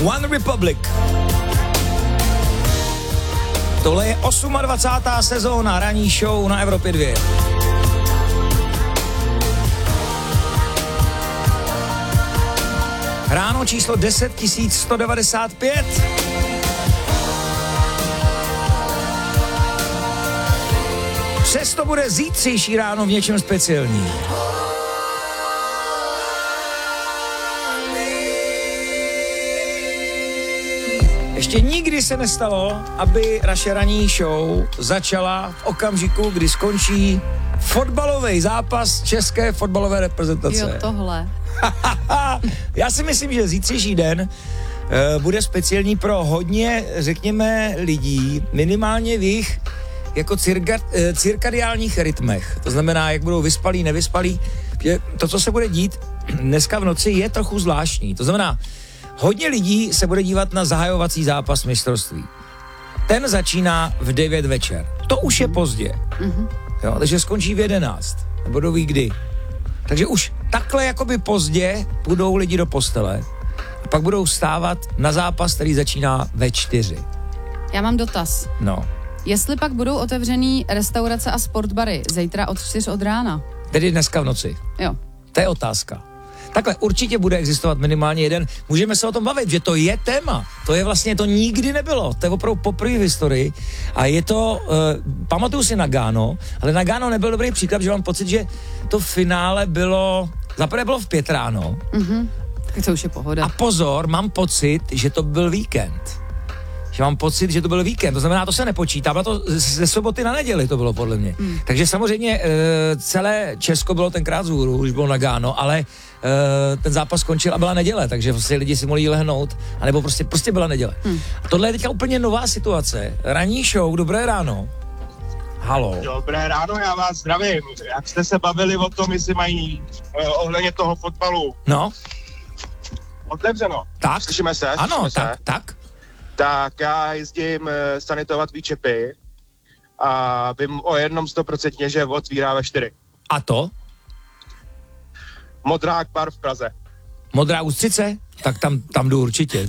One Republic. Tohle je 28. sezóna ranní show na Evropě 2. Ráno číslo 10 195. Přesto bude zítřejší ráno v něčem speciální. Ještě nikdy se nestalo, aby naše ranní show začala v okamžiku, kdy skončí fotbalový zápas české fotbalové reprezentace. Jo, tohle. Já si myslím, že zítřejší den bude speciální pro hodně, řekněme, lidí, minimálně v jejich jako cirkadiálních rytmech. To znamená, jak budou vyspalí, nevyspalí. To, co se bude dít dneska v noci, je trochu zvláštní. To znamená, hodně lidí se bude dívat na zahajovací zápas mistrovství. Ten začíná v 9 večer. To už je pozdě. Jo, takže skončí v 11. Nebo ví kdy. Takže už takhle jakoby pozdě půjdou lidi do postele a pak budou vstávat na zápas, který začíná ve 4. Já mám dotaz. No. Jestli pak budou otevřený restaurace a sportbary zítra od 4 od rána? Tedy dneska v noci. Jo. To je otázka. Takhle určitě bude existovat minimálně jeden. Můžeme se o tom bavit, že to je téma. To je vlastně, to nikdy nebylo. To je opravdu poprvé v historii. A je to, pamatuju si Nagano, ale Nagano nebyl dobrý příklad, že mám pocit, že to finále bylo, zaprvé bylo v 5 ráno. Tak to už je pohoda. A pozor, mám pocit, že to byl víkend. Že mám pocit, že to byl víkend, to znamená, to se nepočítá, bylo to ze soboty na neděli to bylo podle mě. Takže samozřejmě celé Česko bylo tenkrát vzhůru, už bylo Nagano, ale ten zápas skončil a byla neděle, takže prostě lidi si mohli lehnout, anebo prostě byla neděle. A tohle je teďka úplně nová situace. Ranní show, dobré ráno. Halo. Dobré ráno, já vás zdravím. Jak jste se bavili o tom, jestli mají ohledně toho fotbalu? No. Otevřeno. Tak. Slyšíme se? Ano, Slyšíme tak. se? Tak já jezdím sanitovat výčepy a vím o jednom 100%, že otvírá ve 4. A to? Modrák bar v Praze. Modrá ústřice? Tak tam jdu určitě.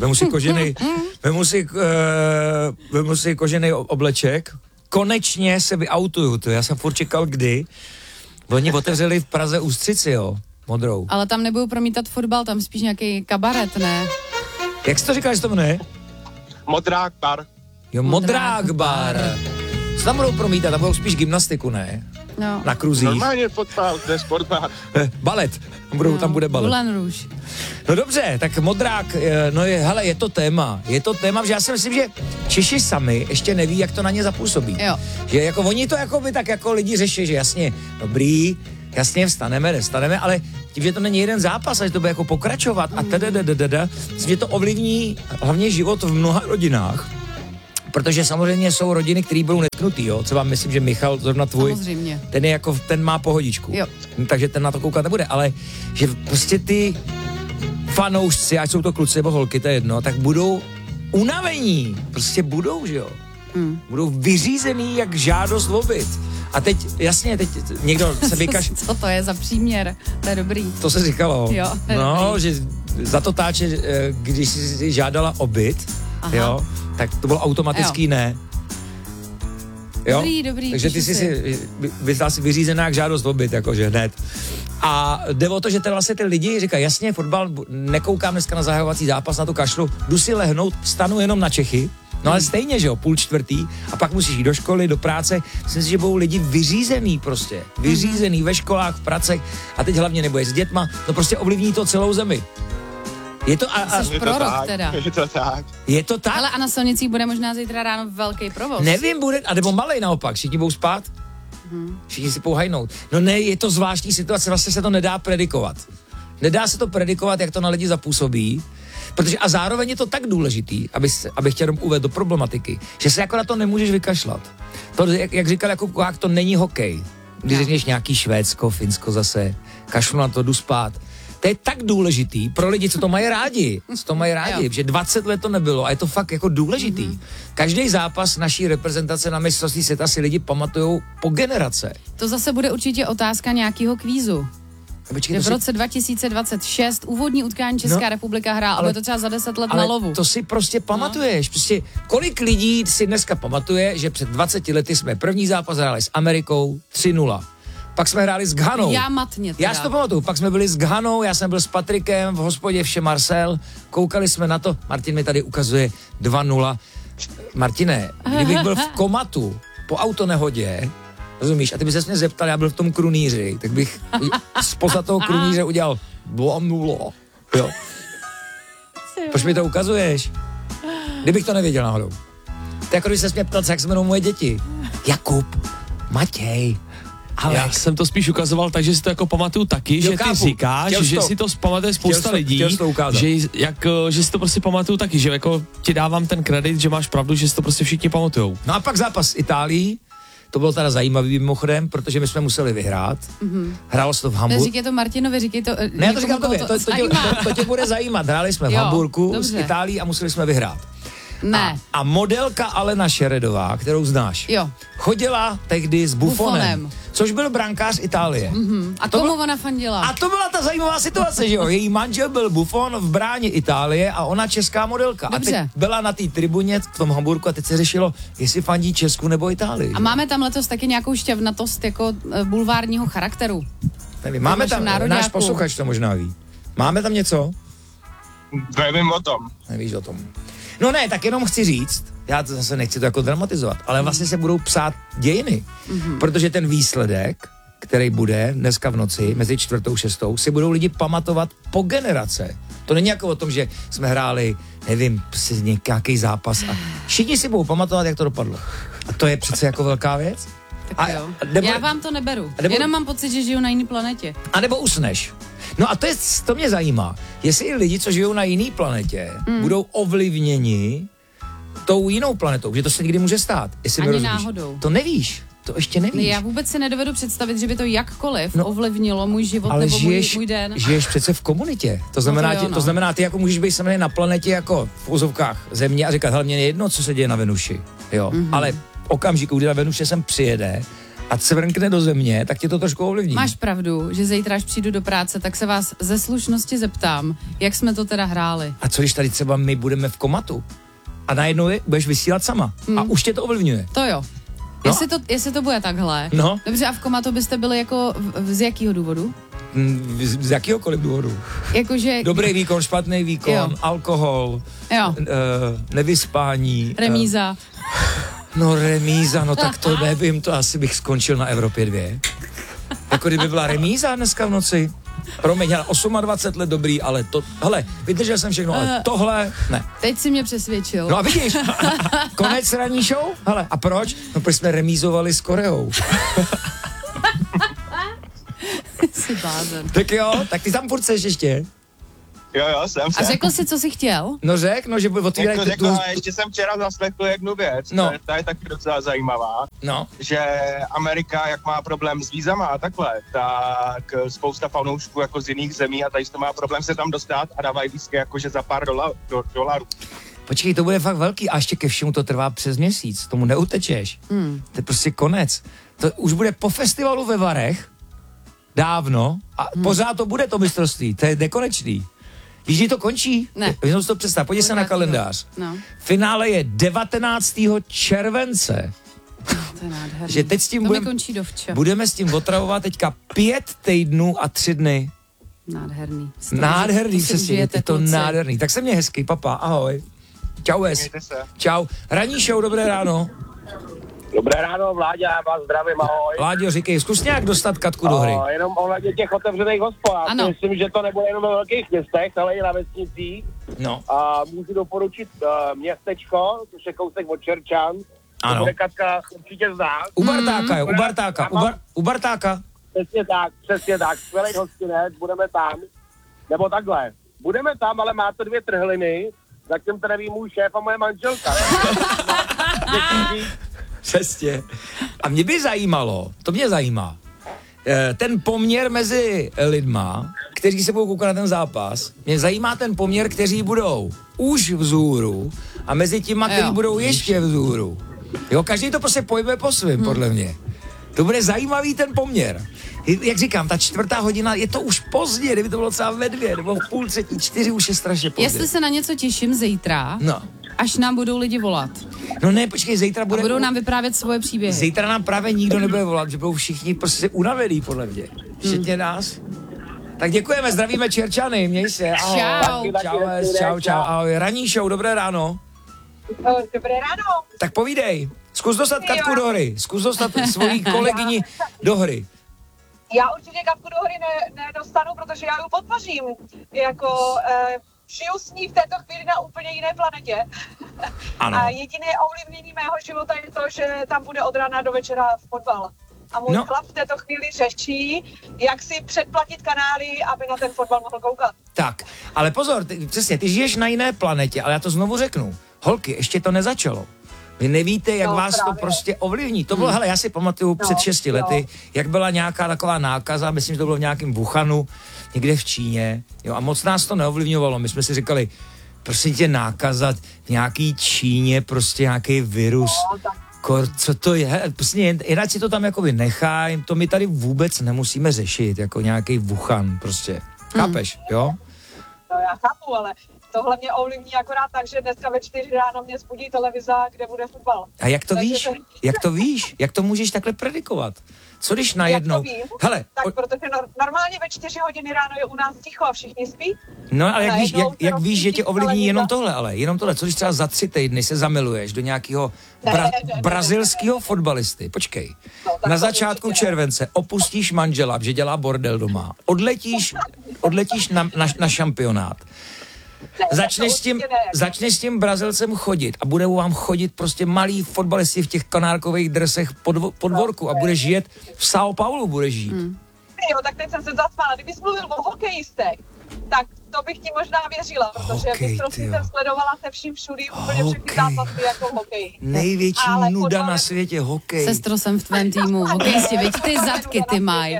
Vemu si kožený obleček. Konečně se vyautuju. Já jsem furt čekal, kdy. Oni otevřeli v Praze ústřici, jo. Modrou. Ale tam nebudou promítat fotbal, tam spíš nějaký kabaret, ne? Jak jsi to říkal, že to jmenuje? Modrák bar. Jo, Modrák bar. Co tam budou promítat? Tam budou spíš gymnastiku, ne? No. Na kruzích. Normálně fotbal, to je sportbar. Balet. Tam bude balet. Moulin Rouge. No dobře, tak Modrák, je to téma. Je to téma, že já si myslím, že Češi sami ještě neví, jak to na ně zapůsobí. Jo. Že jako oni to jako by tak jako lidi řeší, že jasně, dobrý, jasně vstaneme, ale tím, že to není jeden zápas, a že to bude jako pokračovat a že to ovlivní hlavně život v mnoha rodinách. Protože samozřejmě jsou rodiny, které budou netknutý, jo. Třeba myslím, že Michal, zrovna tvůj, samozřejmě. ten má pohodičku. Jo. Takže ten na to koukat nebude, ale že prostě ty fanoušci, ať jsou to kluci nebo holky, to je jedno, tak budou unavení. Prostě budou, že jo. Budou vyřízený jak žádost o byt. A teď někdo se vykaž... Co to je za příměr? To je dobrý. To se říkalo. Jo, no, že za to táče, když jsi žádala o byt, jo, tak to bylo automatický ne. Jo? Dobrý. Takže ty jsi vyslala si vyřízená jak žádost o byt, jakože hned. A jde o to, že vlastně ty lidi říkají, jasně, fotbal, nekoukám dneska na zahajovací zápas, na to kašlu, jdu si lehnout, vstanu jenom na Čechy, no ale stejně, že jo, 3:30 a pak musíš jít do školy, do práce. Myslím si, že budou lidi vyřízený prostě. Vyřízený ve školách, v pracech a teď hlavně nebudeš s dětma, no prostě ovlivní to celou zemi. Je to Jsi prorok teda. Je to tak. Je to tak? Ale a na silnicích bude možná zítra ráno velký provoz. Nevím, bude, a nebo malej naopak, všichni budou spát. Všichni si budou hajnout. No ne, je to zvláštní situace, vlastně se to nedá predikovat. Nedá se to predikovat, jak to na lidi zapůsobí, protože a zároveň je to tak důležitý, abych chtěl uvést do problematiky, že se jako na to nemůžeš vykašlat. To, jak říkal Jakub Kohák, to není hokej. Když řekneš nějaký Švédsko, Finsko zase, kašlu na to, jdu spát. To je tak důležitý pro lidi, co to mají rádi, že 20 let to nebylo a je to fakt jako důležitý. Každý zápas naší reprezentace na mistrovství světa si lidi pamatujou po generace. To zase bude určitě otázka nějakého kvízu. Počkej, v roce 2026 úvodní utkání Česká republika hrá, ale to třeba za 10 let na lovu. To si prostě pamatuješ. Prostě kolik lidí si dneska pamatuje, že před 20 lety jsme první zápas hráli s Amerikou 3-0. Pak jsme hráli s Ghanou. Já matně teda. Já si to pamatuju. Pak jsme byli s Ghanou, já jsem byl s Patrikem v hospodě Vše Marcel. Koukali jsme na to. Martin mi tady ukazuje 2-0. Martine, kdybych byl v komatu po autonehodě, rozumíš, a ty bys se mě zeptal, já byl v tom krunýři, tak bych spoza toho krunýře udělal 2-0. Jo. Proč mi to ukazuješ? Kdybych to nevěděl náhodou. To jako když se mě ptal, jak se jmenou moje děti. Jakub, Matěj, Alek. Já jsem to spíš ukazoval tak, že si to jako pamatuju taky, že ty říkáš, že si to pamatuje spousta lidí, že si to prostě pamatuju taky, že jako ti dávám ten kredit, že máš pravdu, že si to prostě všichni pamatujou. No a pak zápas s Itálií, to bylo teda zajímavý mimochodem, protože my jsme museli vyhrát. Hrálo se to v Hamburgu. Říkej to Martinovi, říkej to... Ne, já to říkám tobě, to tě bude zajímat. Hráli jsme v Hamburgu s Itálií a museli jsme vyhrát. Ne. A modelka Alena Šeredová, kterou znáš, chodila tehdy s Buffonem, což byl brankář Itálie. A komu ona fandila? A to byla ta zajímavá situace, že jo? Její manžel byl Buffon v bráně Itálie a ona česká modelka. Dobře. A teď byla na té tribuně v tom Hamburgu a teď se řešilo, jestli fandí Česku nebo Itálii. A máme tam letos taky nějakou šťavnatost jako bulvárního charakteru. Nevím, máme tam, náš posluchač to možná ví. Máme tam něco? Nevím o tom. Nevíš o tom. No ne, tak jenom chci říct, já to zase nechci to jako dramatizovat, ale vlastně se budou psát dějiny, protože ten výsledek, který bude dneska v noci, mezi 4. a 6. si budou lidi pamatovat po generace. To není jako o tom, že jsme hráli, nevím, nějaký zápas a všichni si budou pamatovat, jak to dopadlo. A to je přece jako velká věc. Já vám to neberu, jenom mám pocit, že žiju na jiné planetě. A nebo usneš. No a to mě zajímá, jestli lidi, co žijou na jiné planetě, budou ovlivněni tou jinou planetou, že to se někdy může stát. Ani náhodou. To nevíš, to ještě nevíš. Já vůbec si nedovedu představit, že by to jakkoliv ovlivnilo můj život nebo můj den. Žiješ přece v komunitě. To znamená, ty jako můžeš být samozřejmě na planetě jako v úzovkách Země a říkat, hele, mě je jedno, co se děje na Venuši. Jo, ale v okamžiku, kdy na Venuše sem přijede a cvrkne do Země, tak tě to trošku ovlivní. Máš pravdu, že zítra, až přijdu do práce, tak se vás ze slušnosti zeptám, jak jsme to teda hráli. A co když tady třeba my budeme v komatu a najednou budeš vysílat sama a už tě to ovlivňuje? To jo. No. Jestli to bude takhle. No. Dobře, a v komatu byste byli jako z jakého důvodu? Z jakýhokoliv důvodu. Jakože... Dobrý výkon, špatný výkon, alkohol, nevyspání. Remíza. No remíza, no tak to nevím, to asi bych skončil na Evropě 2. Jako kdyby byla remíza dneska v noci. Promiň, 28 let dobrý, ale to, hele, vydržel jsem všechno, ale tohle, ne. Teď si mě přesvědčil. No a vidíš, konec ranní show? Hele, a proč? No protože jsme remízovali s Koreou. Jsi blázen. Tak jo, tak ty tam furt seš ještě. Jo, jsem. A řekl jsi, co jsi chtěl? No že otvírají řekl, ale ještě jsem včera zaslechl jednu věc, ta je taky docela zajímavá, že Amerika, jak má problém s vízama a takhle, tak spousta fanoušků jako z jiných zemí a tady to má problém se tam dostat a dávají lístky jakože za pár dolarů. Počkej, to bude fakt velký a ještě ke všemu to trvá přes měsíc, tomu neutečeš. To je prostě konec. To už bude po festivalu ve Varech, dávno, a pořád to bude to mistrovství, to je nekonečný. Víš, kdy to končí? Ne. Jenom si to představ, podívej se na kalendář. No. Finále je 19. července. To je nádherný. Že teď s tím budeme s tím otravovat teďka 5 týdnů a 3 dny. Nádherný. Nádherný, přesně, je to nádherný. Tak se mě hezky, papa, ahoj. Čau, čau. Ranní show, dobré ráno. Dobré ráno, Vláďa, já vás zdravím, ahoj. Vláďo, říkej, zkus nějak dostat Katku do hry. Jenom ohledně těch otevřených hospod. Myslím, že to nebude jenom ve velkých městech, ale i na vesnicích. No. A můžu doporučit městečko, což je kousek od Čerčan. Ano. Bude Katka určitě znát. U Bartáka, jo, u Bartáka. Přesně tak, skvělej hostinec, budeme tam. Nebo takhle, budeme tam, ale má to 2 trhliny, zatím to neví můj šéf a moje manželka. Přesně. A mě by zajímalo, to mě zajímá, ten poměr mezi lidma, kteří se budou koukat na ten zápas, mě zajímá ten poměr, kteří budou už vzhůru a mezi těma, kteří budou ještě vzhůru. Jo, každý to prostě pojme po svým, podle mě. To bude zajímavý ten poměr. Jak říkám, ta 4:00 je to už pozdě, kdyby to bylo třeba ve 2 nebo v 2:30, 4 už je strašně pozdě. Jestli se na něco těším zítra, až nám budou lidi volat. No ne, počkej, zítra bude... A budou nám vyprávět svoje příběhy. Zítra nám právě nikdo nebude volat, že budou všichni prostě unavený, podle mě. Všichni nás. Tak děkujeme, zdravíme Čerčany, měj se. Ahoj. Čau. Ahoj. Ranní show, dobré ráno. Dobré ráno. Tak povídej, zkus dostat Katku do hry, zkus dostat svoji kolegyni do hry. Já určitě Katku do hry nedostanu, protože já ji podpořím. Žiju s ní v této chvíli na úplně jiné planetě. Ano. A jediné ovlivnění mého života je to, že tam bude od rána do večera fotbal. A můj chlap v této chvíli řeší, jak si předplatit kanály, aby na ten fotbal mohl koukat. Tak, ale pozor, ty žiješ na jiné planetě, ale já to znovu řeknu. Holky, ještě to nezačalo. Vy nevíte, jak vás právě to prostě ovlivní. To bylo, hele, já si pamatuju před 6 lety, jak byla nějaká taková nákaza, myslím, že to bylo v nějakém Wuhanu, někde v Číně, a moc nás to neovlivňovalo. My jsme si říkali, prostě tě nákaza v nějaký Číně, prostě nějaký virus. Co to je? Prostě jinak si to tam jakoby nechaj, to my tady vůbec nemusíme řešit, jako nějaký Wuhan prostě. Chápeš, jo? No já chápu, ale tohle mě ovlivní akorát tak, že dneska ve 4 ráno mě zbudí televize, kde bude fotbal. A jak to víš? Jak to víš? Jak to můžeš takhle predikovat? Co když najednou... Jak to vím? Hele, protože normálně ve 4 hodiny ráno je u nás ticho a všichni spí. No ale jak víš, že tě ovlivní jenom tohle. Co když třeba za 3 týdny se zamiluješ do nějakého brazilského fotbalisty? Počkej. Na začátku července opustíš manžela, že dělá bordel doma. Odletíš na šampionát. Začneš s tím Brazilcem chodit a budou vám chodit prostě malí fotbalisti v těch kanárkových dresech po dvorku a budeš žít v São Paulo, budeš žít. Jo, tak teď jsem se zasmála. Kdybys mluvil o hokejistech, tak to bych ti možná věřila, protože mistrovství jsem sledovala se vším všudy úplně všechny zápasy jako hokej. Největší nuda na světě, hokej. Sestro, jsem v tvém týmu, hokejisti, veď ty zadky ty mají.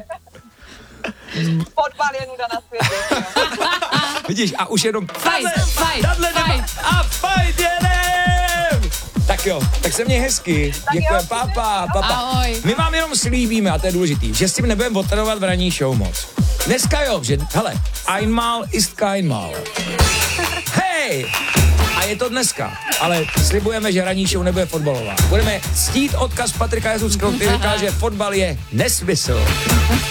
Fotbal je nuda na světě. Vidíš, a už jenom fight a fight jedem! Tak jo, tak se měj hezky. Děkujem, papa. Ahoj. My vám jenom slíbíme, a to je důležitý, že s tím nebudeme otradovat v ranní show moc. Dneska jo, že, hele, einmal ist keinmal. Hej! A je to dneska, ale slibujeme, že ranní show nebude fotbalová. Budeme ctít odkaz Patrika Jezuckého, který říká, že fotbal je nesmysl.